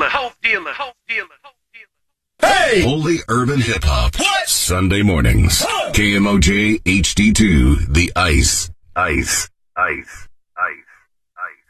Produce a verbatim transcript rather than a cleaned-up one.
dealer, hope dealer, hope dealer, hope dealer. Hey! Only urban hip hop. What? Sunday mornings. Huh. K M O J H D two, The Ice. Ice. Ice. Ice.